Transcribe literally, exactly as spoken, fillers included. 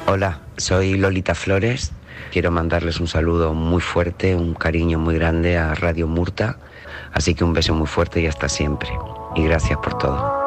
Hola, soy Lolita Flores. Quiero mandarles un saludo muy fuerte, un cariño muy grande a Radio Murta. Así que un beso muy fuerte y hasta siempre. Y gracias por todo.